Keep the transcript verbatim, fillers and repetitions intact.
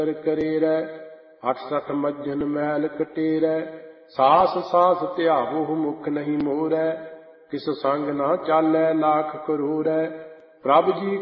ਕਰੀਰੈ। ਅਠ ਸਠ ਮੱਝਨ ਮੈਲ ਕਟੀਰੈ। ਸਾਸ ਸਾਸ ਧਿਆਵੋ ਮੁਖ ਨਹੀਂ ਮੋਰੈ। ਕਿਸ ਸੰਗ ਨਾ ਚਾਲੈ ਲਾਖ ਕਰੂਰੈ। ਪ੍ਰਭ ਜੀ